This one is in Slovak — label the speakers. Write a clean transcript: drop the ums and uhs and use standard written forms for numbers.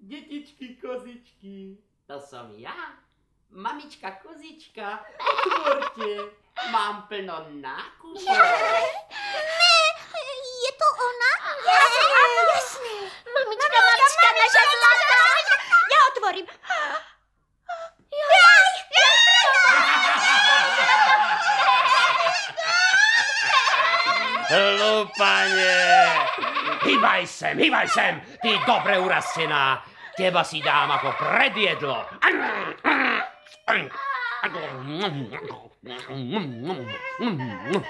Speaker 1: Detičky, kozičky.
Speaker 2: To som ja, mamička kozička. Otvorte, mám plno nákupov.
Speaker 3: Je to ona? Jasné. Mamička, naša zlatá. Ja otvorím.
Speaker 1: Hlupanie! Hýbaj sem, ty dobre urastená. Teba si dám ako predjedlo.